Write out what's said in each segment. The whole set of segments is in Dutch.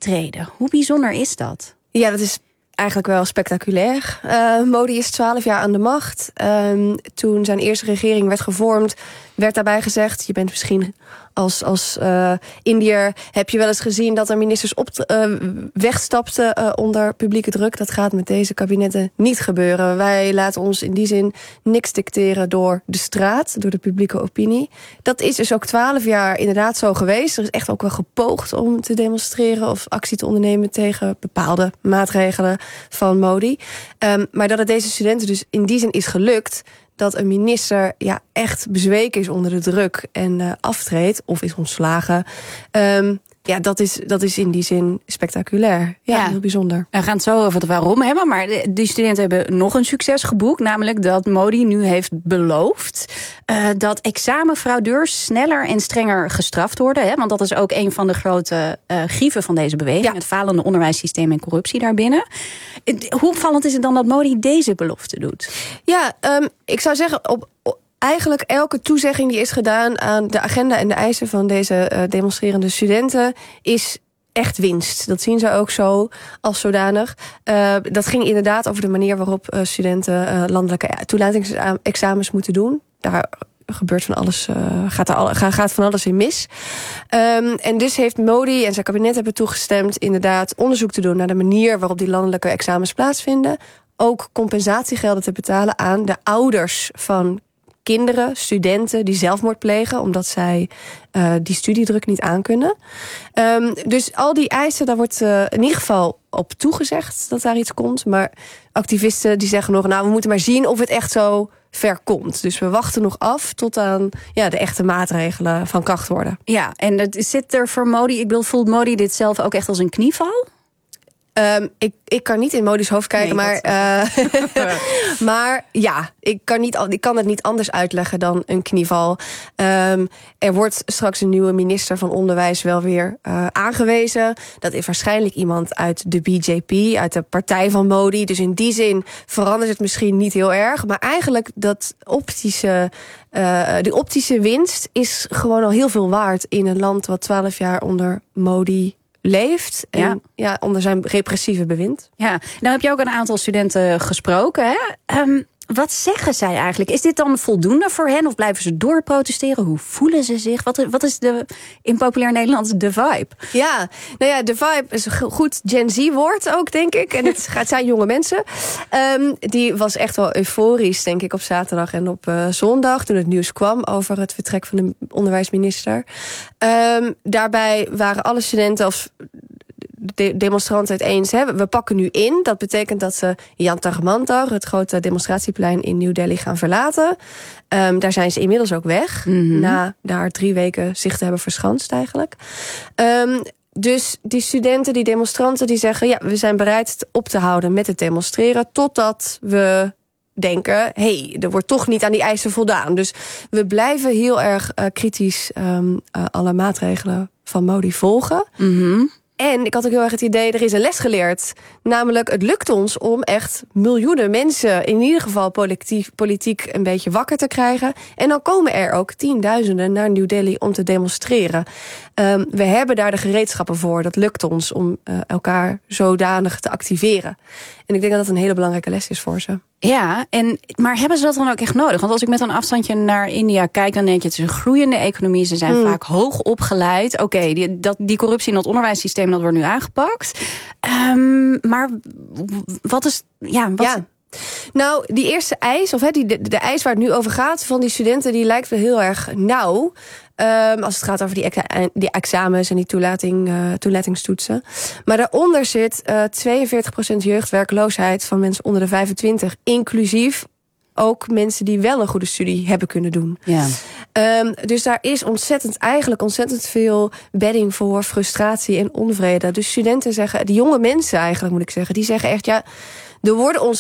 aftreden. Hoe bijzonder is dat? Ja, dat is eigenlijk wel spectaculair. Modi is 12 jaar aan de macht. Toen zijn eerste regering werd gevormd, werd daarbij gezegd, je bent misschien als Indiër, heb je wel eens gezien dat er ministers wegstapten onder publieke druk. Dat gaat met deze kabinetten niet gebeuren. Wij laten ons in die zin niks dicteren door de straat, door de publieke opinie. Dat is dus ook 12 jaar inderdaad zo geweest. Er is echt ook wel gepoogd om te demonstreren of actie te ondernemen tegen bepaalde maatregelen van Modi. Maar dat het deze studenten dus in die zin is gelukt dat een minister echt bezweken is onder de druk en aftreedt of is ontslagen. Dat is in die zin spectaculair. Ja, heel bijzonder. We gaan het zo over het waarom hebben, maar die studenten hebben nog een succes geboekt, namelijk dat Modi nu heeft beloofd dat examenfraudeurs sneller en strenger gestraft worden. Hè? Want dat is ook een van de grote grieven van deze beweging. Ja. Het falende onderwijssysteem en corruptie daarbinnen. Hoe opvallend is het dan dat Modi deze belofte doet? Ja, ik zou zeggen, eigenlijk elke toezegging die is gedaan aan de agenda en de eisen van deze demonstrerende studenten is echt winst. Dat zien ze ook zo als zodanig. Dat ging inderdaad over de manier waarop studenten landelijke toelatingsexamens moeten doen. Daar gebeurt van alles, gaat van alles in mis. En dus heeft Modi en zijn kabinet hebben toegestemd inderdaad onderzoek te doen naar de manier waarop die landelijke examens plaatsvinden. Ook compensatiegelden te betalen aan de ouders van kinderen, studenten die zelfmoord plegen omdat zij die studiedruk niet aankunnen. Dus al die eisen, daar wordt in ieder geval op toegezegd dat daar iets komt. Maar activisten die zeggen nog, we moeten maar zien of het echt zo ver komt. Dus we wachten nog af tot aan de echte maatregelen van kracht worden. Ja, en het zit er voor Modi, voelt Modi dit zelf ook echt als een knieval? Ik kan niet in Modi's hoofd kijken, maar ja, ik kan het niet anders uitleggen dan een knieval. Er wordt straks een nieuwe minister van Onderwijs wel weer aangewezen. Dat is waarschijnlijk iemand uit de BJP, uit de partij van Modi. Dus in die zin verandert het misschien niet heel erg. Maar eigenlijk die optische winst is gewoon al heel veel waard in een land wat 12 jaar onder Modi leeft en onder zijn repressieve bewind. Ja, nou heb je ook een aantal studenten gesproken. Hè? Wat zeggen zij eigenlijk? Is dit dan voldoende voor hen of blijven ze doorprotesteren? Hoe voelen ze zich? Wat is in populair Nederlands de vibe? Ja, de vibe is een goed Gen Z-woord ook, denk ik. En het zijn jonge mensen. Die was echt wel euforisch, denk ik, op zaterdag en op zondag, toen het nieuws kwam over het vertrek van de onderwijsminister. Daarbij waren alle studenten of de demonstranten het eens. We pakken nu in. Dat betekent dat ze Jantar Mantar, het grote demonstratieplein in New Delhi, gaan verlaten. Daar zijn ze inmiddels ook weg. Mm-hmm. Na daar 3 weken zich te hebben verschanst eigenlijk. Dus die studenten, die demonstranten, die zeggen, we zijn bereid op te houden met het demonstreren totdat we denken, er wordt toch niet aan die eisen voldaan. Dus we blijven heel erg kritisch alle maatregelen van Modi volgen. Mm-hmm. En ik had ook heel erg het idee, er is een les geleerd. Namelijk, het lukt ons om echt miljoenen mensen, in ieder geval politiek een beetje wakker te krijgen. En dan komen er ook 10.000 naar New Delhi om te demonstreren. We hebben daar de gereedschappen voor. Dat lukt ons om elkaar zodanig te activeren. En ik denk dat dat een hele belangrijke les is voor ze. Ja, maar hebben ze dat dan ook echt nodig? Want als ik met een afstandje naar India kijk, dan denk je, het is een groeiende economie. Ze zijn vaak hoog opgeleid. Oké, die corruptie in het onderwijssysteem, dat wordt nu aangepakt. Maar wat is... Nou, die eerste eis, of de eis waar het nu over gaat van die studenten, die lijkt wel heel erg nauw. Als het gaat over die examens en die toelatingstoetsen. Maar daaronder zit 42% jeugdwerkloosheid van mensen onder de 25. Inclusief ook mensen die wel een goede studie hebben kunnen doen. Ja. Dus daar is ontzettend veel bedding voor frustratie en onvrede. Dus studenten zeggen, die jonge mensen eigenlijk moet ik zeggen, die zeggen echt, er worden ons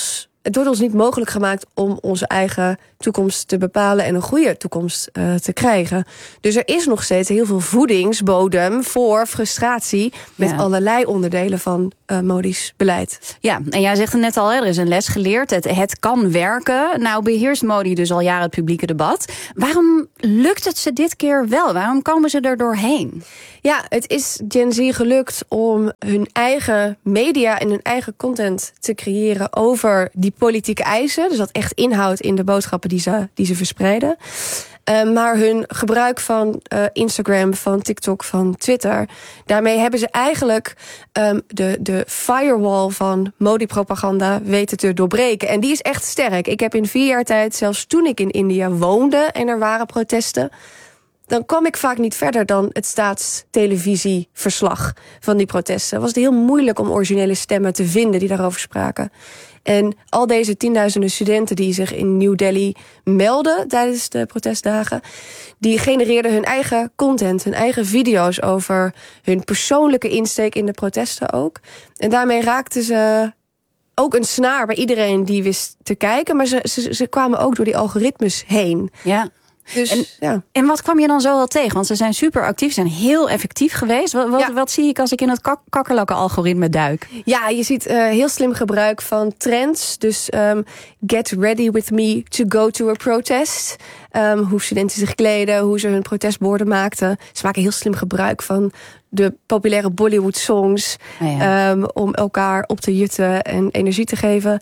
het wordt ons niet mogelijk gemaakt om onze eigen toekomst te bepalen en een goede toekomst te krijgen. Dus er is nog steeds heel veel voedingsbodem voor frustratie met allerlei onderdelen van Modi's beleid. Ja, en jij zegt het net al, er is een les geleerd. Het kan werken. Nou beheerst Modi dus al jaren het publieke debat. Waarom lukt het ze dit keer wel? Waarom komen ze er doorheen? Ja, het is Gen Z gelukt om hun eigen media en hun eigen content te creëren over die politieke eisen. Dus dat echt inhoudt in de boodschappen die ze verspreiden. Maar hun gebruik van Instagram, van TikTok, van Twitter, daarmee hebben ze eigenlijk de firewall van Modi-propaganda weten te doorbreken. En die is echt sterk. Ik heb in 4 jaar tijd, zelfs toen ik in India woonde en er waren protesten, dan kwam ik vaak niet verder dan het staatstelevisieverslag van die protesten. Was het heel moeilijk om originele stemmen te vinden die daarover spraken. En al deze tienduizenden studenten die zich in New Delhi melden tijdens de protestdagen, die genereerden hun eigen content, hun eigen video's over hun persoonlijke insteek in de protesten ook. En daarmee raakten ze ook een snaar bij iedereen die wist te kijken, maar ze kwamen ook door die algoritmes heen. Ja. Dus, en wat kwam je dan zo wel tegen? Want ze zijn super actief, ze zijn heel effectief geweest. Wat zie ik als ik in het kakkerlakken-algoritme duik? Ja, je ziet heel slim gebruik van trends. Dus get ready with me to go to a protest. Hoe studenten zich kleden, hoe ze hun protestborden maakten. Ze maken heel slim gebruik van de populaire Bollywood-songs. Om elkaar op te jutten en energie te geven.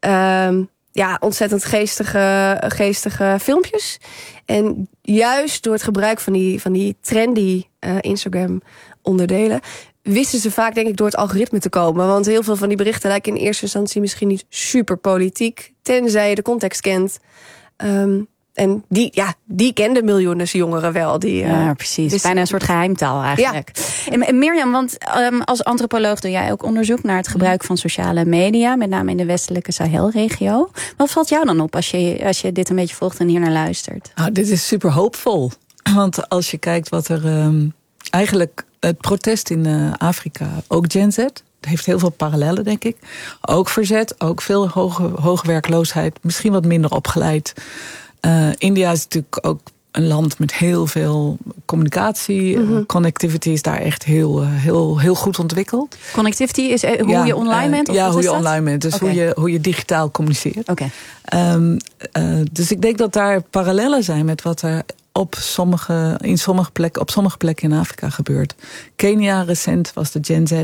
Ontzettend geestige filmpjes. En juist door het gebruik van die trendy Instagram-onderdelen wisten ze vaak, denk ik, door het algoritme te komen. Want heel veel van die berichten lijken in eerste instantie misschien niet super politiek, tenzij je de context kent. En die kenden miljoenen jongeren wel. Precies. Dus bijna een soort geheimtaal eigenlijk. Ja. En Mirjam, want als antropoloog doe jij ook onderzoek naar het gebruik van sociale media, met name in de westelijke Sahelregio. Wat valt jou dan op als je dit een beetje volgt en hier naar luistert? Nou, dit is super hoopvol. Want als je kijkt wat er eigenlijk het protest in Afrika, ook Gen Z, het heeft heel veel parallellen, denk ik. Ook verzet, ook veel hoge werkloosheid, misschien wat minder opgeleid. India is natuurlijk ook een land met heel veel communicatie. Connectivity is daar echt heel goed ontwikkeld. Connectivity is hoe je online bent? Hoe je online bent. Dus hoe je digitaal communiceert. Okay. Dus ik denk dat daar parallellen zijn met wat er op sommige plekken in Afrika gebeurt. Kenia recent was de Gen Z.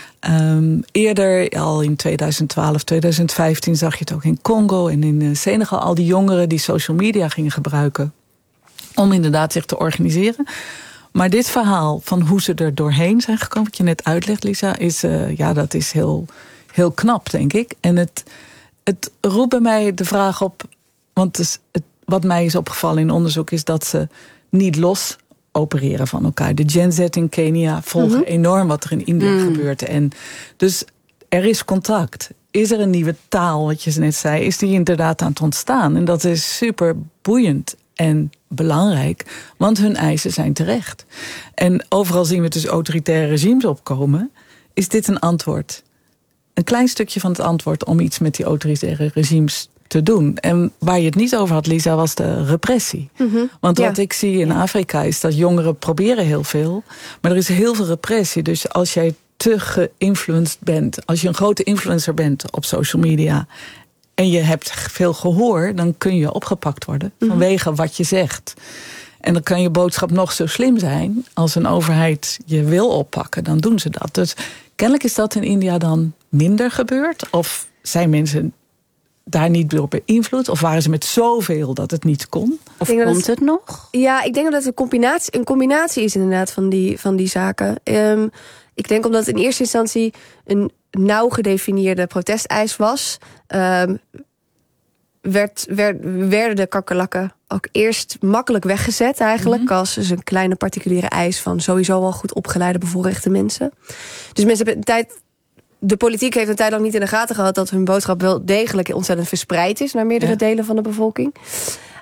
Eerder, al in 2012, 2015 zag je het ook in Congo en in Senegal. Al die jongeren die social media gingen gebruiken om inderdaad zich te organiseren. Maar dit verhaal van hoe ze er doorheen zijn gekomen, wat je net uitlegt, Lisa, dat is heel knap, denk ik. En het roept bij mij de vraag op, want wat mij is opgevallen in onderzoek is dat ze niet los opereren van elkaar. De Gen Z in Kenia volgen enorm wat er in India gebeurt. En dus er is contact. Is er een nieuwe taal, wat je net zei, is die inderdaad aan het ontstaan. En dat is super boeiend en belangrijk, want hun eisen zijn terecht. En overal zien we dus autoritaire regimes opkomen. Is dit een antwoord? Een klein stukje van het antwoord om iets met die autoritaire regimes te doen. En waar je het niet over had, Lisa, was de repressie. Want wat ik zie in Afrika is dat jongeren proberen heel veel, maar er is heel veel repressie. Dus als jij te geïnfluenced bent, als je een grote influencer bent op social media en je hebt veel gehoor, dan kun je opgepakt worden vanwege wat je zegt. En dan kan je boodschap nog zo slim zijn. Als een overheid je wil oppakken, dan doen ze dat. Dus kennelijk is dat in India dan minder gebeurd? Of zijn mensen daar niet door beïnvloed? Of waren ze met zoveel dat het niet kon? Of komt het nog? Ja, ik denk dat het een combinatie is inderdaad van die zaken. Ik denk omdat het in eerste instantie een nauw gedefinieerde protesteis was, werden de kakkerlakken ook eerst makkelijk weggezet eigenlijk, als dus een kleine particuliere eis van sowieso al goed opgeleide bevoorrechte mensen. Dus mensen hebben de politiek heeft een tijd lang niet in de gaten gehad dat hun boodschap wel degelijk ontzettend verspreid is naar meerdere delen van de bevolking.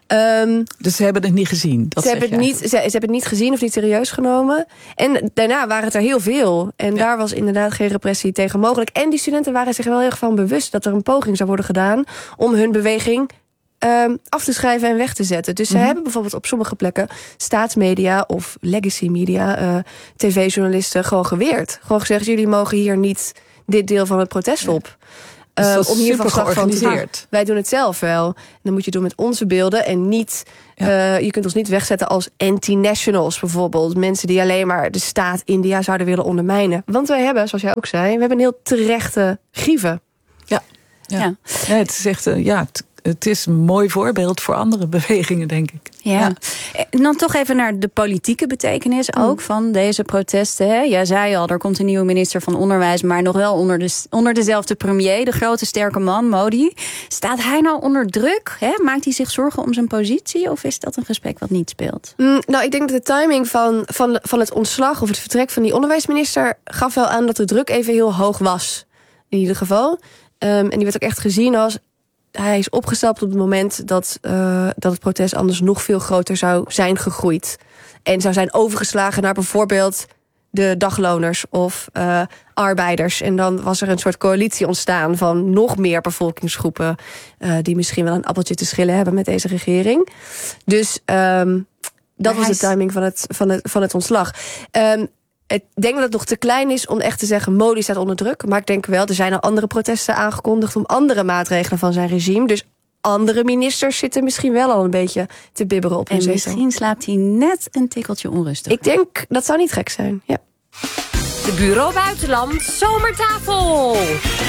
Dus ze hebben het niet gezien? Ze hebben het niet gezien of niet serieus genomen. En daarna waren het er heel veel. En daar was inderdaad geen repressie tegen mogelijk. En die studenten waren zich wel heel erg van bewust dat er een poging zou worden gedaan om hun beweging af te schrijven en weg te zetten. Dus ze hebben bijvoorbeeld op sommige plekken staatsmedia of legacy media, tv-journalisten gewoon geweerd. Gewoon gezegd, jullie mogen hier niet dit deel van het protest op. Dus om hier verslag van te doen. Wij doen het zelf wel. En dan moet je doen met onze beelden en niet. Je kunt ons niet wegzetten als anti-nationals bijvoorbeeld. Mensen die alleen maar de staat India zouden willen ondermijnen. Want wij hebben, zoals jij ook zei, we hebben een heel terechte grieven. Ja, het is echt het is een mooi voorbeeld voor andere bewegingen, denk ik. Ja. En dan toch even naar de politieke betekenis ook van deze protesten. Hè? Jij zei al, er komt een nieuwe minister van Onderwijs, maar nog wel onder dezelfde premier, de grote sterke man, Modi. Staat hij nou onder druk? Hè? Maakt hij zich zorgen om zijn positie? Of is dat een gesprek wat niet speelt? Nou, ik denk dat de timing van het ontslag of het vertrek van die onderwijsminister gaf wel aan dat de druk even heel hoog was. In ieder geval. En die werd ook echt gezien als hij is opgestapt op het moment dat het protest anders nog veel groter zou zijn gegroeid. En zou zijn overgeslagen naar bijvoorbeeld de dagloners of arbeiders. En dan was er een soort coalitie ontstaan van nog meer bevolkingsgroepen die misschien wel een appeltje te schillen hebben met deze regering. Dus dat was de timing van het ontslag. Ik denk dat het nog te klein is om echt te zeggen Modi staat onder druk. Maar ik denk wel, er zijn al andere protesten aangekondigd om andere maatregelen van zijn regime. Dus andere ministers zitten misschien wel al een beetje te bibberen op hun zetel. En misschien slaapt hij net een tikkeltje onrustig. Ik denk, dat zou niet gek zijn, ja. De Bureau Buitenland Zomertafel.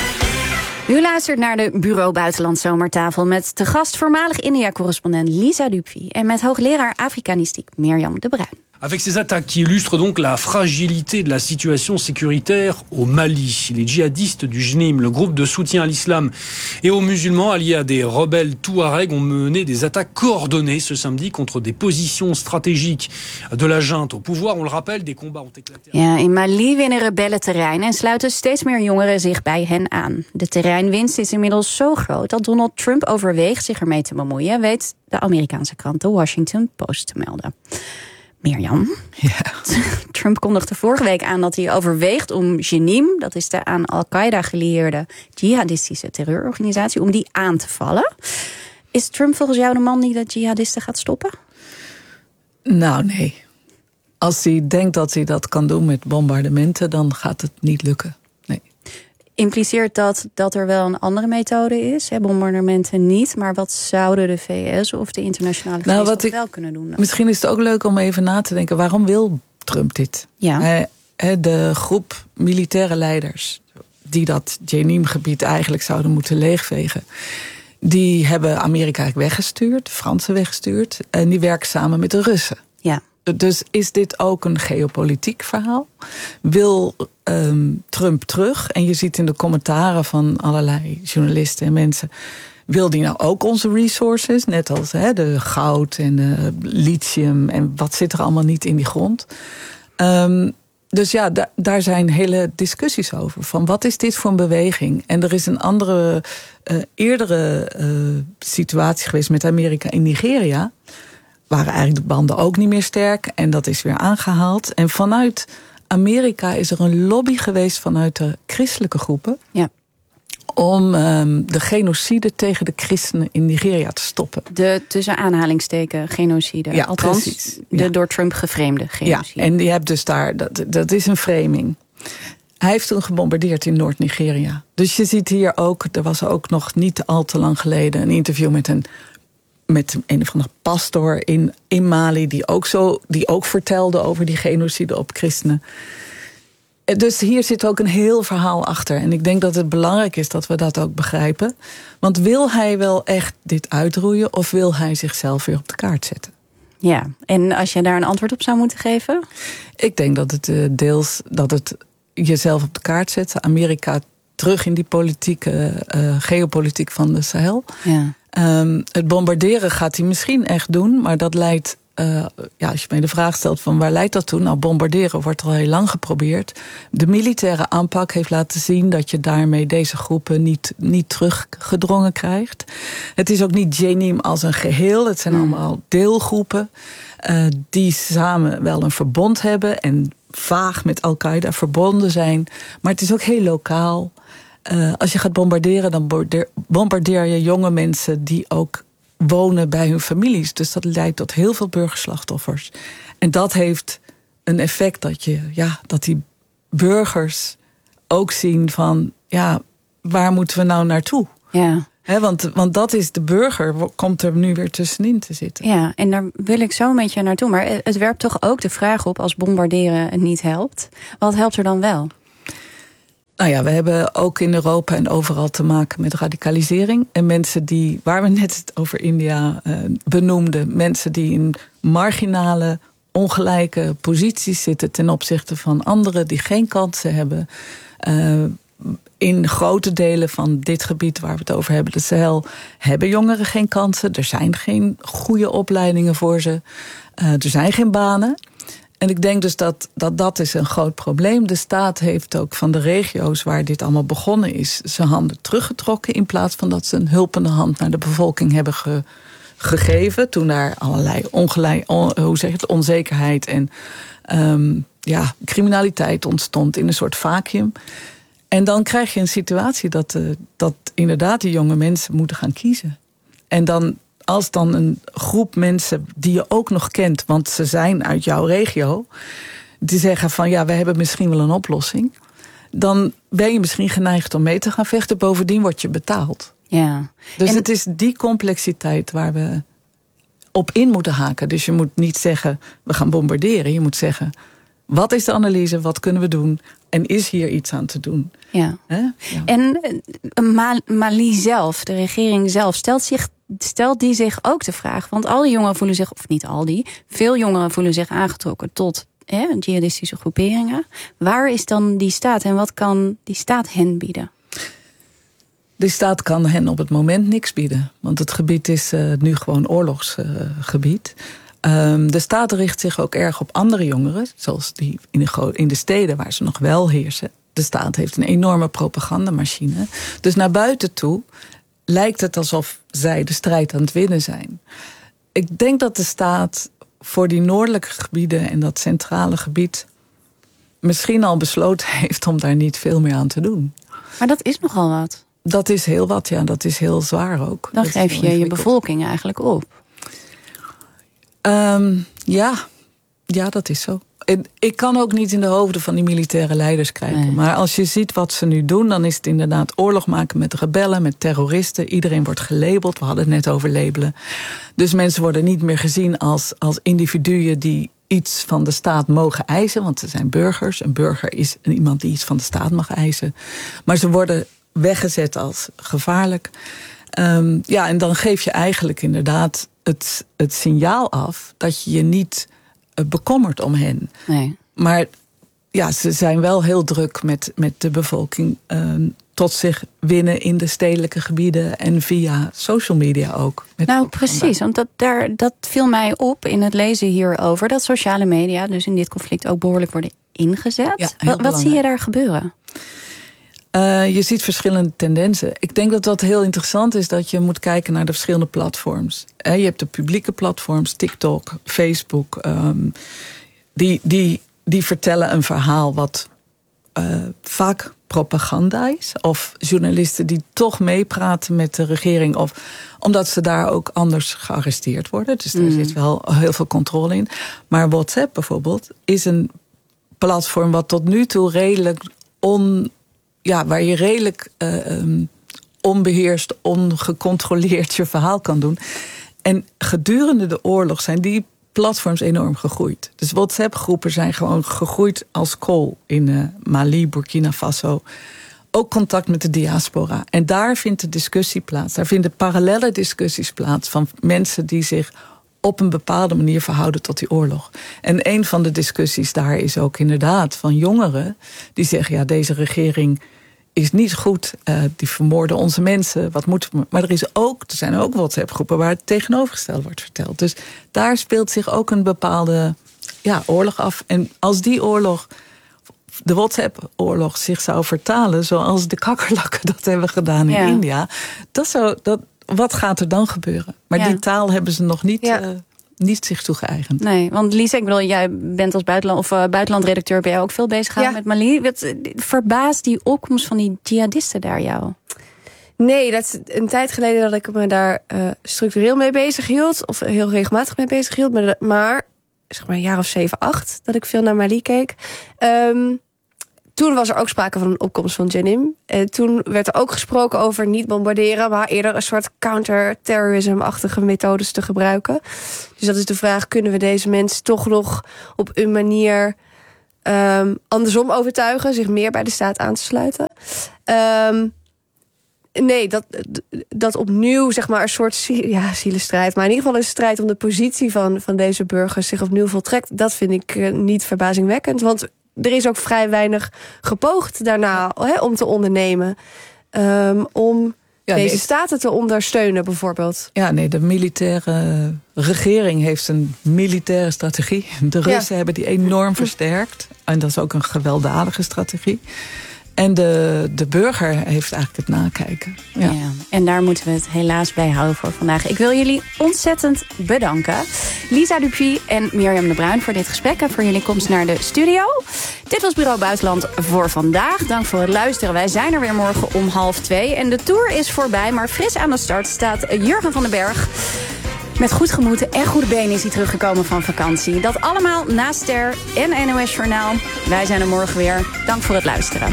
U luistert naar de Bureau Buitenland Zomertafel met te gast voormalig India-correspondent Lisa Dupy en met hoogleraar Afrikanistiek Mirjam de Bruin. Avec ces attaques qui illustrent donc la fragilité de la situation sécuritaire au Mali. Les djihadistes du JNIM, le groupe de soutien à l'islam et aux musulmans alliés à des rebelles Touaregs, ont mené des attaques coordonnées ce samedi contre des positions stratégiques de la junte au pouvoir. On le rappelle, des combats ont éclaté. Ja, in Mali winnen rebellen terrein en sluiten steeds meer jongeren zich bij hen aan. De terreinwinst is inmiddels zo groot dat Donald Trump overweegt zich ermee te bemoeien, weet de Amerikaanse krant The Washington Post te melden. Mirjam, Trump kondigde vorige week aan dat hij overweegt om JNIM, dat is de aan Al-Qaeda gelieerde jihadistische terreurorganisatie, om die aan te vallen. Is Trump volgens jou de man die de jihadisten gaat stoppen? Nou, nee. Als hij denkt dat hij dat kan doen met bombardementen, dan gaat het niet lukken. Nee. Impliceert dat er wel een andere methode is? Hè? Bombardementen niet, maar wat zouden de VS of de internationale gemeenschap wel kunnen doen? Dan? Misschien is het ook leuk om even na te denken, waarom wil Trump dit? Ja. De groep militaire leiders die dat JNIM-gebied eigenlijk zouden moeten leegvegen, die hebben Amerika eigenlijk weggestuurd, de Fransen weggestuurd, en die werken samen met de Russen. Ja. Dus is dit ook een geopolitiek verhaal? Wil Trump terug? En je ziet in de commentaren van allerlei journalisten en mensen, wil die nou ook onze resources? Net als de goud en de lithium en wat zit er allemaal niet in die grond? Dus ja, daar zijn hele discussies over. Van wat is dit voor een beweging? En er is een andere, eerdere situatie geweest met Amerika in Nigeria. Waren eigenlijk de banden ook niet meer sterk. En dat is weer aangehaald. En vanuit Amerika is er een lobby geweest vanuit de christelijke groepen. Ja. Om de genocide tegen de christenen in Nigeria te stoppen. De tussen aanhalingsteken genocide. Ja, althans, precies. de door Trump geframeerde genocide. Ja, en je hebt dus daar, dat is een framing. Hij heeft toen gebombardeerd in Noord-Nigeria. Dus je ziet hier ook, er was ook nog niet al te lang geleden een interview met een of andere pastor in Mali, die ook vertelde over die genocide op christenen. Dus hier zit ook een heel verhaal achter. En ik denk dat het belangrijk is dat we dat ook begrijpen. Want wil hij wel echt dit uitroeien, of wil hij zichzelf weer op de kaart zetten? Ja, en als je daar een antwoord op zou moeten geven? Ik denk dat het deels dat het jezelf op de kaart zet. Amerika terug in die geopolitiek van de Sahel. Ja. Het bombarderen gaat hij misschien echt doen, maar dat leidt als je mij de vraag stelt van waar leidt dat toe? Nou, bombarderen wordt al heel lang geprobeerd. De militaire aanpak heeft laten zien dat je daarmee deze groepen niet teruggedrongen krijgt. Het is ook niet Jenim als een geheel. Het zijn allemaal deelgroepen die samen wel een verbond hebben en vaag met Al-Qaeda verbonden zijn. Maar het is ook heel lokaal. Als je gaat bombarderen, dan bombardeer je jonge mensen die ook wonen bij hun families. Dus dat leidt tot heel veel burgerslachtoffers. En dat heeft een effect dat die burgers ook zien van, waar moeten we nou naartoe? Ja. Want dat is de burger, komt er nu weer tussenin te zitten. Ja, en daar wil ik zo met je naartoe. Maar het werpt toch ook de vraag op, als bombarderen niet helpt. Wat helpt er dan wel? Nou ja, we hebben ook in Europa en overal te maken met radicalisering. En mensen die, waar we net het over India benoemden, mensen die in marginale, ongelijke posities zitten ten opzichte van anderen die geen kansen hebben. In grote delen van dit gebied waar we het over hebben, de Sahel, hebben jongeren geen kansen. Er zijn geen goede opleidingen voor ze. Er zijn geen banen. En ik denk dus dat is een groot probleem. De staat heeft ook van de regio's waar dit allemaal begonnen is, zijn handen teruggetrokken in plaats van dat ze een hulpende hand naar de bevolking hebben gegeven. Toen daar allerlei onzekerheid en criminaliteit ontstond in een soort vacuüm. En dan krijg je een situatie dat inderdaad die jonge mensen moeten gaan kiezen. En dan, als dan een groep mensen die je ook nog kent, want ze zijn uit jouw regio, die zeggen van we hebben misschien wel een oplossing, dan ben je misschien geneigd om mee te gaan vechten. Bovendien word je betaald. Ja. Dus het is die complexiteit waar we op in moeten haken. Dus je moet niet zeggen, we gaan bombarderen. Je moet zeggen, wat is de analyse? Wat kunnen we doen? En is hier iets aan te doen? Ja. Ja. En Mali zelf, de regering zelf, stelt die zich ook de vraag? Want al die jongeren voelen zich, of niet al die, veel jongeren voelen zich aangetrokken tot jihadistische groeperingen. Waar is dan die staat en wat kan die staat hen bieden? De staat kan hen op het moment niks bieden. Want het gebied is nu gewoon oorlogsgebied. De staat richt zich ook erg op andere jongeren, zoals die in de steden waar ze nog wel heersen. De staat heeft een enorme propagandamachine. Dus naar buiten toe lijkt het alsof zij de strijd aan het winnen zijn. Ik denk dat de staat voor die noordelijke gebieden en dat centrale gebied misschien al besloten heeft om daar niet veel meer aan te doen. Maar dat is nogal wat. Dat is heel wat, ja. Dat is heel zwaar ook. Dan geef je bevolking eigenlijk op. Ja, dat is zo. Ik kan ook niet in de hoofden van die militaire leiders kijken. Nee. Maar als je ziet wat ze nu doen, dan is het inderdaad oorlog maken met rebellen, met terroristen. Iedereen wordt gelabeld. We hadden het net over labelen. Dus mensen worden niet meer gezien als individuen die iets van de staat mogen eisen. Want ze zijn burgers. Een burger is iemand die iets van de staat mag eisen. Maar ze worden weggezet als gevaarlijk. En dan geef je eigenlijk inderdaad het signaal af dat je je niet bekommert om hen. Nee. Maar ze zijn wel heel druk met de bevolking tot zich winnen in de stedelijke gebieden en via social media ook. Nou, precies, want dat viel mij op in het lezen hierover, dat sociale media dus in dit conflict ook behoorlijk worden ingezet. Ja, wat zie je daar gebeuren? Je ziet verschillende tendensen. Ik denk dat heel interessant is dat je moet kijken naar de verschillende platforms. Je hebt de publieke platforms, TikTok, Facebook. Die vertellen een verhaal wat vaak propaganda is. Of journalisten die toch meepraten met de regering. Of omdat ze daar ook anders gearresteerd worden. Dus daar zit wel heel veel controle in. Maar WhatsApp bijvoorbeeld is een platform wat tot nu toe redelijk waar je redelijk onbeheerst, ongecontroleerd je verhaal kan doen. En gedurende de oorlog zijn die platforms enorm gegroeid. Dus WhatsApp-groepen zijn gewoon gegroeid als kool in Mali, Burkina Faso. Ook contact met de diaspora. En daar vindt de discussie plaats. Daar vinden parallelle discussies plaats van mensen die zich op een bepaalde manier verhouden tot die oorlog. En een van de discussies daar is ook inderdaad van jongeren die zeggen, deze regering is niet goed. Die vermoorden onze mensen. Wat moeten we? Maar er zijn ook WhatsApp-groepen waar het tegenovergesteld wordt verteld. Dus daar speelt zich ook een bepaalde oorlog af. En als die oorlog, de WhatsApp-oorlog, zich zou vertalen zoals de kakkerlakken dat hebben gedaan in India, wat gaat er dan gebeuren? Maar die taal hebben ze nog niet zich toegeëigend. Nee, want Lisa, ik bedoel, jij bent als buitenlandredacteur, ben jij ook veel bezig gehouden met Mali. Wat verbaast die opkomst van die jihadisten daar jou? Nee, dat is een tijd geleden dat ik me daar structureel mee bezig hield. Of heel regelmatig mee bezig hield. Maar zeg maar een jaar of 7, 8 dat ik veel naar Mali keek. Toen was er ook sprake van een opkomst van Jenim. Toen werd er ook gesproken over niet bombarderen, maar eerder een soort counter-terrorism-achtige methodes te gebruiken. Dus dat is de vraag, kunnen we deze mensen toch nog op een manier andersom overtuigen, zich meer bij de staat aan te sluiten? Nee, dat opnieuw zeg maar een soort zielenstrijd, maar in ieder geval een strijd om de positie van deze burgers zich opnieuw voltrekt, dat vind ik niet verbazingwekkend, want er is ook vrij weinig gepoogd daarna om te ondernemen. Om deze staten te ondersteunen bijvoorbeeld. Ja, nee, de militaire regering heeft een militaire strategie. De Russen hebben die enorm versterkt. En dat is ook een gewelddadige strategie. En de burger heeft eigenlijk het nakijken. Ja. En daar moeten we het helaas bij houden voor vandaag. Ik wil jullie ontzettend bedanken. Lisa Dupuy en Mirjam de Bruin voor dit gesprek en voor jullie komst naar de studio. Dit was Bureau Buitenland voor vandaag. Dank voor het luisteren. Wij zijn er weer morgen om 1:30. En de tour is voorbij, maar fris aan de start staat Jurgen van den Berg. Met goed gemoed en goede benen is hij teruggekomen van vakantie. Dat allemaal na Ster en NOS Journaal. Wij zijn er morgen weer. Dank voor het luisteren.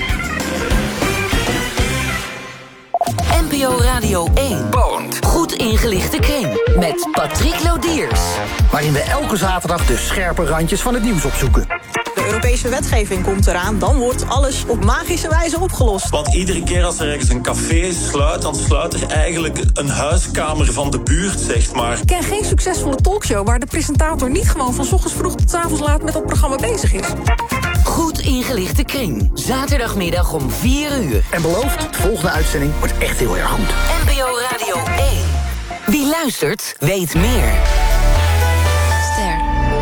NPO Radio 1. Goed ingelichte kring. Met Patrick Lodiers. Waarin we elke zaterdag de scherpe randjes van het nieuws opzoeken. De Europese wetgeving komt eraan, dan wordt alles op magische wijze opgelost. Want iedere keer als er ergens een café sluit, dan sluit er eigenlijk een huiskamer van de buurt, zeg maar. Ik ken geen succesvolle talkshow waar de presentator niet gewoon van 's ochtends vroeg tot 's avonds laat met dat programma bezig is. Goed ingelichte kring. Zaterdagmiddag om 4 uur. En beloofd, de volgende uitzending wordt echt heel erg goed. NPO Radio 1. Wie luistert, weet meer. Ster.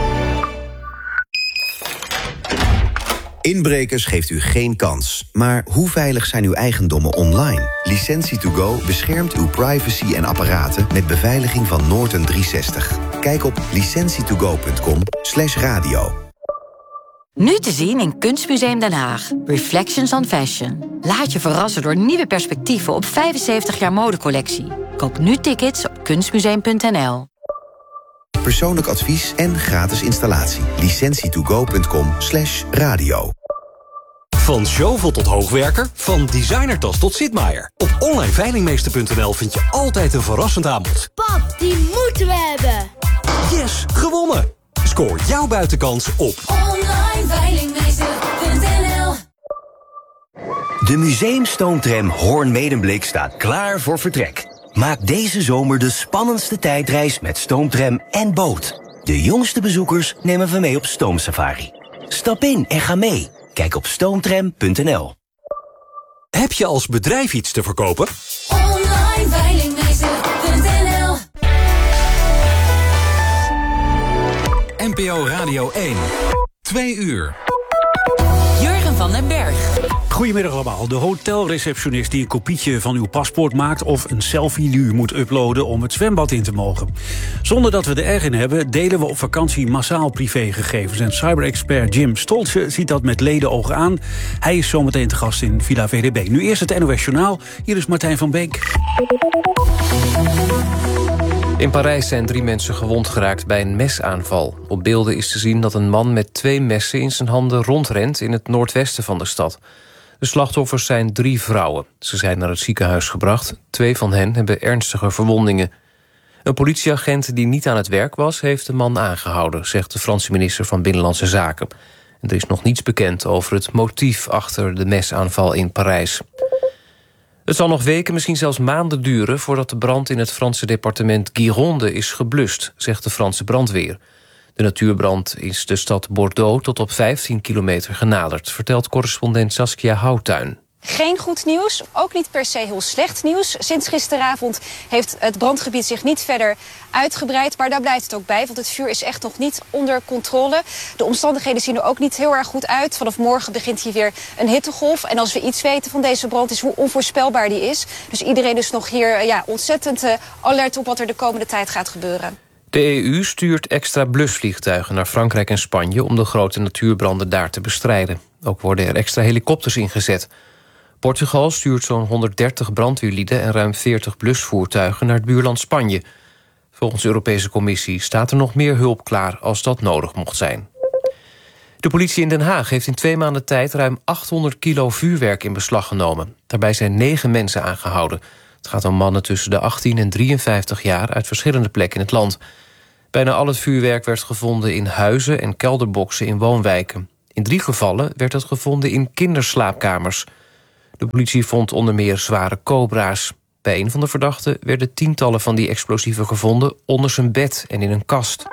Inbrekers geeft u geen kans. Maar hoe veilig zijn uw eigendommen online? Licentie2Go beschermt uw privacy en apparaten met beveiliging van Norton 360. Kijk op licentietogo.com/radio. Nu te zien in Kunstmuseum Den Haag. Reflections on Fashion. Laat je verrassen door nieuwe perspectieven op 75 jaar modecollectie. Koop nu tickets op kunstmuseum.nl. Persoonlijk advies en gratis installatie. licentietogo.com/radio. Van shovel tot hoogwerker, van designertas tot Sitmaier. Op onlineveilingmeester.nl vind je altijd een verrassend aanbod. Pap, die moeten we hebben. Yes, gewonnen! Scoor jouw buitenkans op onlineveilingmeester.nl. De museumstoomtram Hoorn-Medemblik staat klaar voor vertrek. Maak deze zomer de spannendste tijdreis met stoomtram en boot. De jongste bezoekers nemen we mee op stoomsafari. Stap in en ga mee. Kijk op stoomtram.nl. Heb je als bedrijf iets te verkopen? onlineveilingmeester.nl. NPO Radio 1. 2 uur. Jurgen van den Berg. Goedemiddag allemaal. De hotelreceptionist die een kopietje van uw paspoort maakt of een selfie die u moet uploaden om het zwembad in te mogen. Zonder dat we er erg in hebben, delen we op vakantie massaal privégegevens. En cyberexpert Jim Stoltje ziet dat met ledenogen aan. Hij is zometeen te gast in Villa VDB. Nu eerst het NOS Journaal. Hier is Martijn van Beek. In Parijs zijn 3 mensen gewond geraakt bij een mesaanval. Op beelden is te zien dat een man met 2 messen in zijn handen rondrent in het noordwesten van de stad. De slachtoffers zijn 3 vrouwen. Ze zijn naar het ziekenhuis gebracht. 2 van hen hebben ernstige verwondingen. Een politieagent die niet aan het werk was, heeft de man aangehouden, zegt de Franse minister van Binnenlandse Zaken. En er is nog niets bekend over het motief achter de mesaanval in Parijs. Het zal nog weken, misschien zelfs maanden duren voordat de brand in het Franse departement Gironde is geblust, zegt de Franse brandweer. De natuurbrand is de stad Bordeaux tot op 15 kilometer genaderd, vertelt correspondent Saskia Houtuin. Geen goed nieuws, ook niet per se heel slecht nieuws. Sinds gisteravond heeft het brandgebied zich niet verder uitgebreid. Maar daar blijft het ook bij, want het vuur is echt nog niet onder controle. De omstandigheden zien er ook niet heel erg goed uit. Vanaf morgen begint hier weer een hittegolf. En als we iets weten van deze brand is hoe onvoorspelbaar die is. Dus iedereen is nog hier ontzettend alert op wat er de komende tijd gaat gebeuren. De EU stuurt extra blusvliegtuigen naar Frankrijk en Spanje om de grote natuurbranden daar te bestrijden. Ook worden er extra helikopters ingezet. Portugal stuurt zo'n 130 brandweerlieden en ruim 40 blusvoertuigen naar het buurland Spanje. Volgens de Europese Commissie staat er nog meer hulp klaar als dat nodig mocht zijn. De politie in Den Haag heeft in 2 maanden tijd ruim 800 kilo vuurwerk in beslag genomen. Daarbij zijn 9 mensen aangehouden. Het gaat om mannen tussen de 18 en 53 jaar uit verschillende plekken in het land. Bijna al het vuurwerk werd gevonden in huizen en kelderboxen in woonwijken. In 3 gevallen werd het gevonden in kinderslaapkamers. De politie vond onder meer zware cobra's. Bij een van de verdachten werden tientallen van die explosieven gevonden onder zijn bed en in een kast.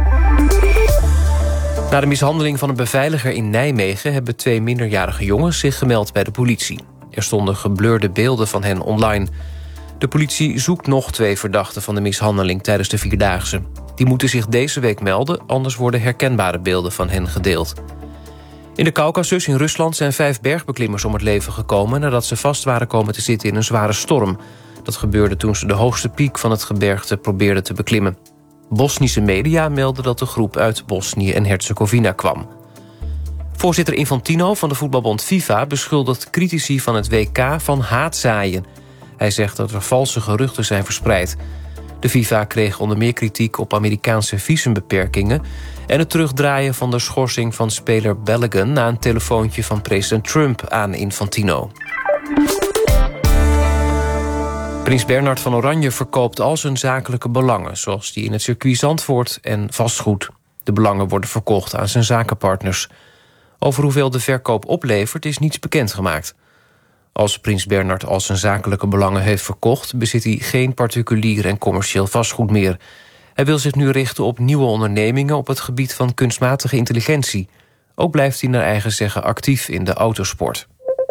Na de mishandeling van een beveiliger in Nijmegen hebben 2 minderjarige jongens zich gemeld bij de politie. Er stonden geblurde beelden van hen online. De politie zoekt nog 2 verdachten van de mishandeling tijdens de Vierdaagse. Die moeten zich deze week melden, anders worden herkenbare beelden van hen gedeeld. In de Kaukasus in Rusland zijn 5 bergbeklimmers om het leven gekomen nadat ze vast waren komen te zitten in een zware storm. Dat gebeurde toen ze de hoogste piek van het gebergte probeerden te beklimmen. Bosnische media melden dat de groep uit Bosnië en Herzegovina kwam. Voorzitter Infantino van de voetbalbond FIFA beschuldigt critici van het WK van haatzaaien. Hij zegt dat er valse geruchten zijn verspreid. De FIFA kreeg onder meer kritiek op Amerikaanse visumbeperkingen en het terugdraaien van de schorsing van speler Balogun na een telefoontje van president Trump aan Infantino. Prins Bernhard van Oranje verkoopt al zijn zakelijke belangen, zoals die in het circuit Zandvoort en vastgoed. De belangen worden verkocht aan zijn zakenpartners. Over hoeveel de verkoop oplevert is niets bekendgemaakt. Als prins Bernhard al zijn zakelijke belangen heeft verkocht, bezit hij geen particulier en commercieel vastgoed meer. Hij wil zich nu richten op nieuwe ondernemingen op het gebied van kunstmatige intelligentie. Ook blijft hij naar eigen zeggen actief in de autosport.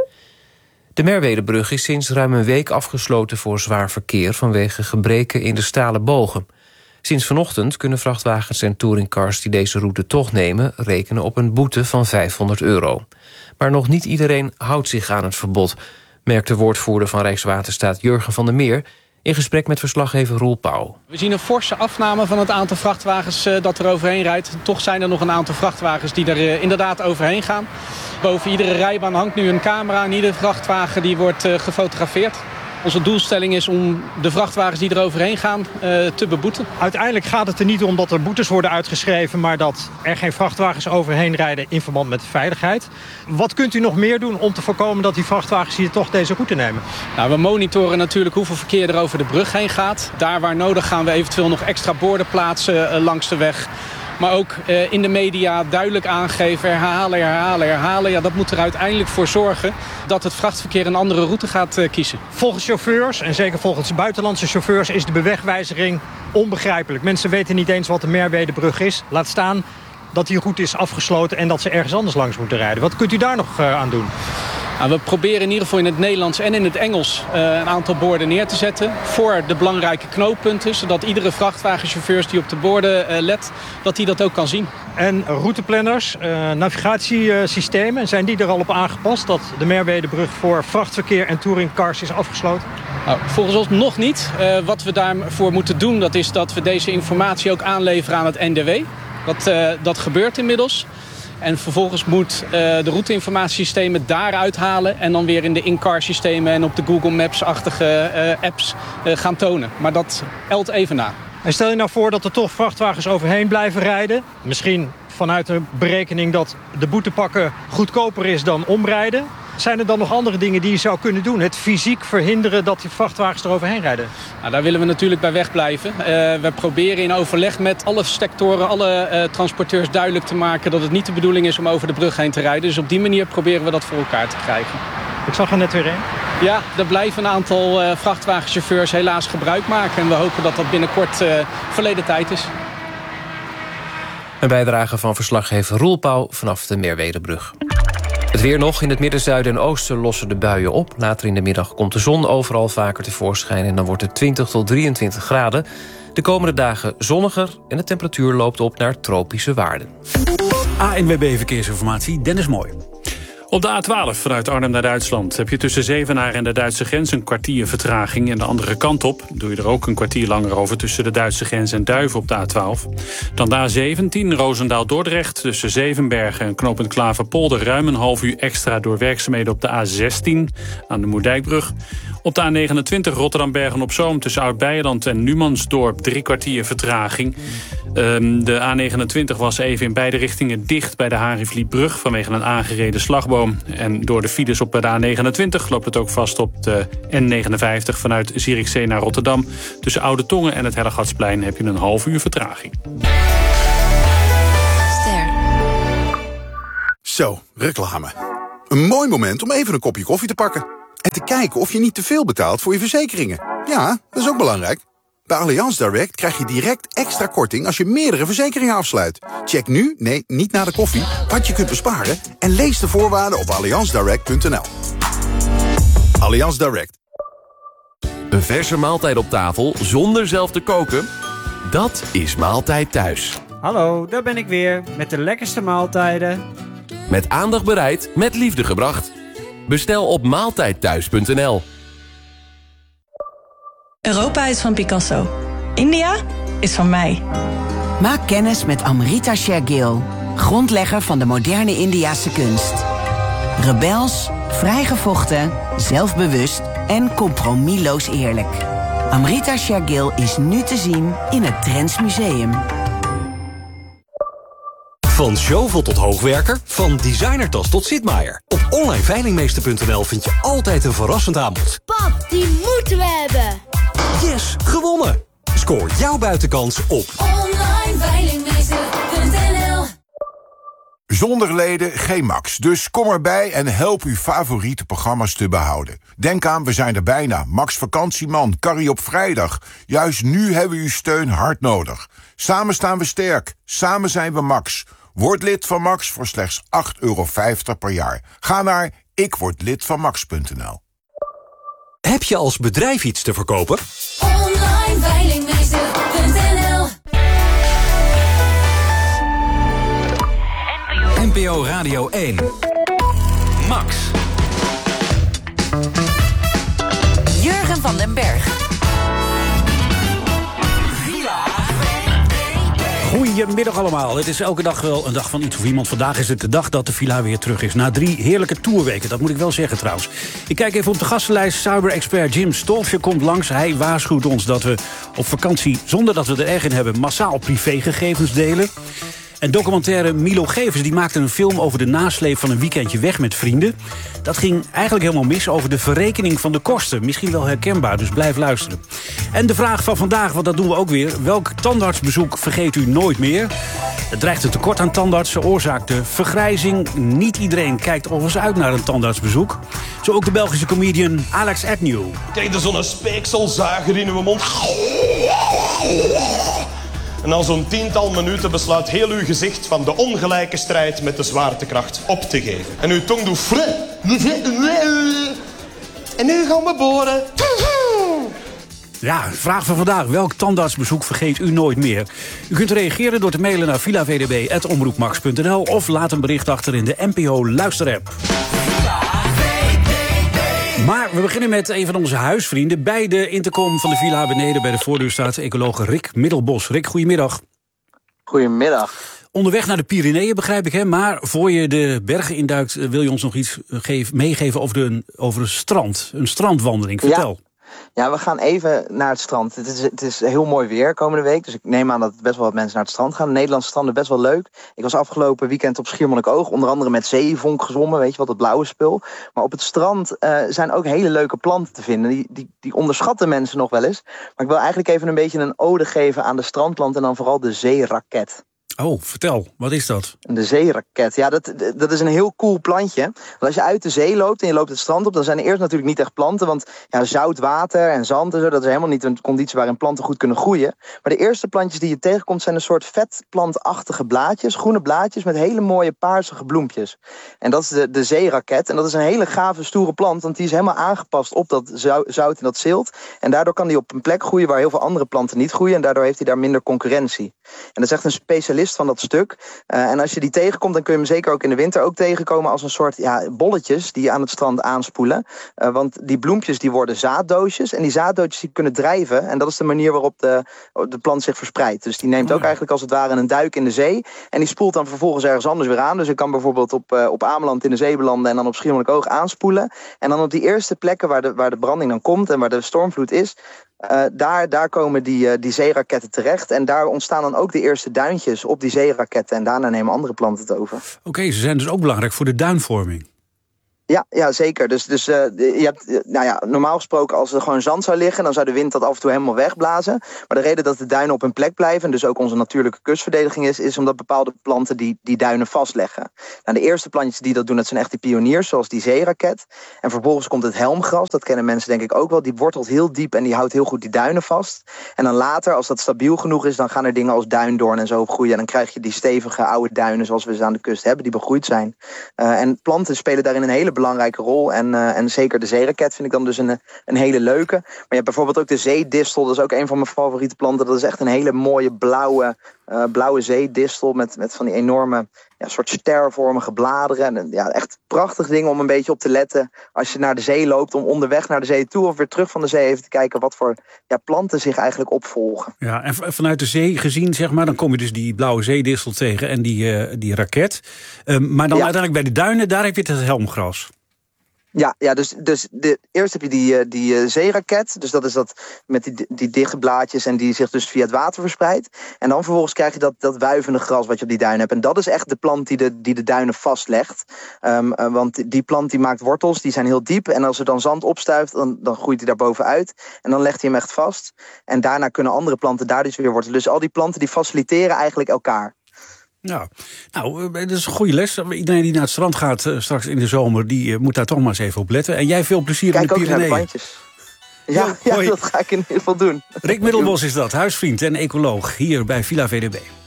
De Merwedebrug is sinds ruim een week afgesloten voor zwaar verkeer vanwege gebreken in de stalen bogen. Sinds vanochtend kunnen vrachtwagens en touringcars die deze route toch nemen rekenen op een boete van €500. Maar nog niet iedereen houdt zich aan het verbod, merkt de woordvoerder van Rijkswaterstaat Jurgen van der Meer in gesprek met verslaggever Roel Pauw. We zien een forse afname van het aantal vrachtwagens dat er overheen rijdt. Toch zijn er nog een aantal vrachtwagens die er inderdaad overheen gaan. Boven iedere rijbaan hangt nu een camera en iedere vrachtwagen die wordt gefotografeerd. Onze doelstelling is om de vrachtwagens die er overheen gaan te beboeten. Uiteindelijk gaat het er niet om dat er boetes worden uitgeschreven, maar dat er geen vrachtwagens overheen rijden in verband met de veiligheid. Wat kunt u nog meer doen om te voorkomen dat die vrachtwagens hier toch deze route nemen? Nou, we monitoren natuurlijk hoeveel verkeer er over de brug heen gaat. Daar waar nodig gaan we eventueel nog extra borden plaatsen langs de weg. Maar ook in de media duidelijk aangeven, herhalen. Ja, dat moet er uiteindelijk voor zorgen dat het vrachtverkeer een andere route gaat kiezen. Volgens chauffeurs, en zeker volgens buitenlandse chauffeurs, is de bewegwijzering onbegrijpelijk. Mensen weten niet eens wat de Merwedebrug is. Laat staan dat die route is afgesloten en dat ze ergens anders langs moeten rijden. Wat kunt u daar nog aan doen? Nou, we proberen in ieder geval in het Nederlands en in het Engels een aantal borden neer te zetten voor de belangrijke knooppunten, zodat iedere vrachtwagenchauffeur die op de borden let, dat hij dat ook kan zien. En routeplanners, navigatiesystemen, zijn die er al op aangepast dat de Merwedebrug voor vrachtverkeer en touringcars is afgesloten? Nou, volgens ons nog niet. Wat we daarvoor moeten doen, dat is dat we deze informatie ook aanleveren aan het NDW. Dat gebeurt inmiddels. En vervolgens moet de routeinformatiesystemen daaruit halen en dan weer in de in-car systemen en op de Google Maps-achtige apps gaan tonen. Maar dat elt even na. En stel je nou voor dat er toch vrachtwagens overheen blijven rijden. Misschien vanuit de berekening dat de boete pakken goedkoper is dan omrijden. Zijn er dan nog andere dingen die je zou kunnen doen? Het fysiek verhinderen dat die vrachtwagens er overheen rijden? Nou, daar willen we natuurlijk bij wegblijven. We proberen in overleg met alle sectoren, alle transporteurs duidelijk te maken dat het niet de bedoeling is om over de brug heen te rijden. Dus op die manier proberen we dat voor elkaar te krijgen. Ik zag er net weer een. Ja, er blijven een aantal vrachtwagenchauffeurs helaas gebruik maken. En we hopen dat dat binnenkort verleden tijd is. Een bijdrage van verslaggever Roel Pauw vanaf de Merwedebrug. Het weer nog. In het midden, zuiden en oosten lossen de buien op. Later in de middag komt de zon overal vaker tevoorschijn... en dan wordt het 20 tot 23 graden. De komende dagen zonniger en de temperatuur loopt op naar tropische waarden. ANWB Verkeersinformatie, Dennis Mooi. Op de A12 vanuit Arnhem naar Duitsland heb je tussen Zevenaar en de Duitse grens een kwartier vertraging. En de andere kant op doe je er ook een kwartier langer over tussen de Duitse grens en Duiven op de A12. Dan de A17 Roosendaal-Dordrecht tussen Zevenbergen en knooppunt Klaverpolder ruim een half uur extra door werkzaamheden op de A16 aan de Moerdijkbrug. Op de A29 Rotterdam-Bergen-op-Zoom tussen Oud-Beijerland en Numansdorp 3 kwartier vertraging. De A29 was even in beide richtingen dicht bij de Haringvlietbrug vanwege een aangereden slagboom. En door de files op de A29 loopt het ook vast op de N59 vanuit Zierikzee naar Rotterdam. Tussen Oude Tongen en het Hellegatsplein heb je een half uur vertraging. Zo, reclame. Een mooi moment om even een kopje koffie te pakken. En te kijken of je niet te veel betaalt voor je verzekeringen. Ja, dat is ook belangrijk. Bij Allianz Direct krijg je direct extra korting als je meerdere verzekeringen afsluit. Check nu, nee, niet na de koffie, wat je kunt besparen... en lees de voorwaarden op allianzdirect.nl. Allianz Direct. Een verse maaltijd op tafel zonder zelf te koken? Dat is Maaltijd Thuis. Hallo, daar ben ik weer met de lekkerste maaltijden. Met aandacht bereid, met liefde gebracht. Bestel op maaltijdthuis.nl. Europa is van Picasso. India is van mij. Maak kennis met Amrita Shergill, grondlegger van de moderne Indiase kunst. Rebels, vrijgevochten, zelfbewust en compromisloos eerlijk. Amrita Shergill is nu te zien in het Drents Museum. Van Zjovel tot hoogwerker, van designertas tot Sitmaier. Op onlineveilingmeester.nl vind je altijd een verrassend aanbod. Pap, die moeten we hebben. Yes, gewonnen! Scoor jouw buitenkans op onlineveilingmeester.nl. Zonder leden geen Max, dus kom erbij en help uw favoriete programma's te behouden. Denk aan, we zijn er bijna. Max Vakantieman, Carrie op vrijdag. Juist nu hebben we uw steun hard nodig. Samen staan we sterk, samen zijn we Max. Word lid van Max voor slechts €8,50 per jaar. Ga naar ikwordlidvanmax.nl. Heb je als bedrijf iets te verkopen? onlineveilingmeester.nl. NPO Radio 1. Max. Jurgen van den Berg. Goedemiddag allemaal. Het is elke dag wel een dag van iets of iemand. Vandaag is het de dag dat de villa weer terug is. Na 3 heerlijke tourweken, dat moet ik wel zeggen trouwens. Ik kijk even op de gastenlijst. Cyber-expert Jim Stolfje komt langs. Hij waarschuwt ons dat we op vakantie, zonder dat we er erg in hebben, massaal privégegevens delen. En documentaire Milo Gevers die maakte een film over de nasleep van een weekendje weg met vrienden. Dat ging eigenlijk helemaal mis over de verrekening van de kosten. Misschien wel herkenbaar, dus blijf luisteren. En de vraag van vandaag, want dat doen we ook weer. Welk tandartsbezoek vergeet u nooit meer? Het dreigt een tekort aan tandartsen, oorzaakt de vergrijzing. Niet iedereen kijkt overigens uit naar een tandartsbezoek. Zo ook de Belgische comedian Alex Agnew. Kijk, er zo'n speekselzuiger in uw mond. En na zo'n 10-tal minuten besluit heel uw gezicht van de ongelijke strijd met de zwaartekracht op te geven. En uw tong doet fre. En nu gaan we boren. Ja, vraag van vandaag. Welk tandartsbezoek vergeet u nooit meer? U kunt reageren door te mailen naar villavdb@omroepmax.nl of laat een bericht achter in de NPO luisterapp. Maar we beginnen met een van onze huisvrienden. Bij de intercom van de villa beneden bij de voordeur staat ecoloog Rick Middelbos. Rick, goedemiddag. Goedemiddag. Onderweg naar de Pyreneeën, begrijp ik, hè? Maar voor je de bergen induikt, wil je ons nog iets meegeven over een strand. Een strandwandeling. Vertel. Ja, we gaan even naar het strand. Het is heel mooi weer komende week. Dus ik neem aan dat best wel wat mensen naar het strand gaan. De Nederlandse stranden best wel leuk. Ik was afgelopen weekend op Schiermonnikoog. Onder andere met zeevonk gezwommen. Weet je wat, het blauwe spul. Maar op het strand zijn ook hele leuke planten te vinden. Die onderschatten mensen nog wel eens. Maar ik wil eigenlijk even een beetje een ode geven aan de strandplant. En dan vooral de zeeraket. Oh, vertel, wat is dat? De zeeraket, ja, dat is een heel cool plantje. Want als je uit de zee loopt en je loopt het strand op... dan zijn er eerst natuurlijk niet echt planten. Want ja, zout water en zand en zo... dat is helemaal niet een conditie waarin planten goed kunnen groeien. Maar de eerste plantjes die je tegenkomt... zijn een soort vetplantachtige blaadjes. Groene blaadjes met hele mooie paarsige bloempjes. En dat is de zeeraket. En dat is een hele gave, stoere plant... want die is helemaal aangepast op dat zout en dat zilt. En daardoor kan die op een plek groeien... waar heel veel andere planten niet groeien. En daardoor heeft hij daar minder concurrentie. En dat is echt een specialist van dat stuk. En als je die tegenkomt, dan kun je hem zeker ook in de winter ook tegenkomen als een soort bolletjes die je aan het strand aanspoelen. Want die bloempjes die worden zaaddoosjes en die zaaddoosjes die kunnen drijven. En dat is de manier waarop de plant zich verspreidt. Dus die neemt ook eigenlijk als het ware een duik in de zee. En die spoelt dan vervolgens ergens anders weer aan. Dus ik kan bijvoorbeeld op Ameland in de zee belanden en dan op Schiermonnikoog aanspoelen. En dan op die eerste plekken waar de branding dan komt en waar de stormvloed is... Daar komen die zeeraketten terecht. En daar ontstaan dan ook de eerste duintjes op die zeeraketten. En daarna nemen andere planten het over. Oké, ze zijn dus ook belangrijk voor de duinvorming. Ja, zeker. Dus je hebt, normaal gesproken als er gewoon zand zou liggen... dan zou de wind dat af en toe helemaal wegblazen. Maar de reden dat de duinen op hun plek blijven... en dus ook onze natuurlijke kustverdediging is omdat bepaalde planten die duinen vastleggen. Nou, de eerste plantjes die dat doen, dat zijn echt die pioniers... zoals die zeeraket. En vervolgens komt het helmgras. Dat kennen mensen denk ik ook wel. Die wortelt heel diep en die houdt heel goed die duinen vast. En dan later, als dat stabiel genoeg is... dan gaan er dingen als duindoorn en zo op groeien. En dan krijg je die stevige oude duinen zoals we ze aan de kust hebben... die begroeid zijn. En planten spelen daarin een hele belangrijke rol. En zeker de zeeraket vind ik dan dus een hele leuke. Maar je hebt bijvoorbeeld ook de zeedistel. Dat is ook een van mijn favoriete planten. Dat is echt een hele mooie blauwe zeedistel met van die enorme soort stervormige bladeren. En echt prachtig ding om een beetje op te letten als je naar de zee loopt, om onderweg naar de zee toe of weer terug van de zee even te kijken wat voor planten zich eigenlijk opvolgen. Ja, en vanuit de zee gezien, zeg maar, dan kom je dus die blauwe zeedistel tegen en die raket. Maar dan uiteindelijk bij de duinen, daar heb je het helmgras. Ja, dus eerst heb je die zeeraket. Dus dat is dat met die dichte blaadjes en die zich dus via het water verspreidt. En dan vervolgens krijg je dat wuivende gras wat je op die duinen hebt. En dat is echt de plant die de duinen vastlegt. Want die plant die maakt wortels, die zijn heel diep. En als er dan zand opstuift, dan groeit hij daar bovenuit. En dan legt hij hem echt vast. En daarna kunnen andere planten daar dus weer wortelen. Dus al die planten die faciliteren eigenlijk elkaar. Ja, nou, dat is een goede les. Iedereen die naar het strand gaat straks in de zomer, die moet daar toch maar eens even op letten. En jij veel plezier in de Pyreneeën. Kijk ook naar de bandjes. Ja, dat ga ik in ieder geval doen. Rick Middelbos is dat, huisvriend en ecoloog, hier bij Villa VDB.